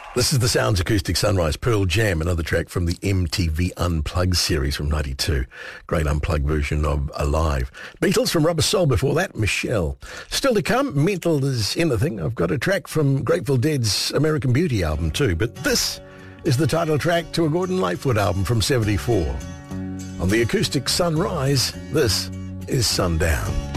This is the Sounds Acoustic Sunrise, Pearl Jam, another track from the MTV Unplugged series from 92. Great unplugged version of Alive. Beatles from Rubber Soul before that, Michelle. Still to come, Mental as Anything. I've got a track from Grateful Dead's American Beauty album too, but this is the title track to a Gordon Lightfoot album from 74. On the Acoustic Sunrise, this is Sundown.